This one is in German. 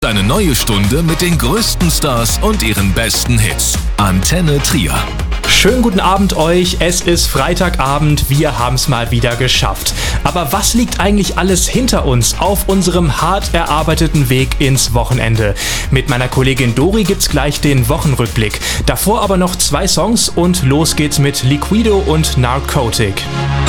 Eine neue Stunde mit den größten Stars und ihren besten Hits. Antenne Trier. Schönen guten Abend euch, es ist Freitagabend, wir haben es mal wieder geschafft. Aber was liegt eigentlich alles hinter uns auf unserem hart erarbeiteten Weg ins Wochenende? Mit meiner Kollegin Dori gibt's gleich den Wochenrückblick. Davor aber noch 2 Songs und los geht's mit Liquido und Narcotic.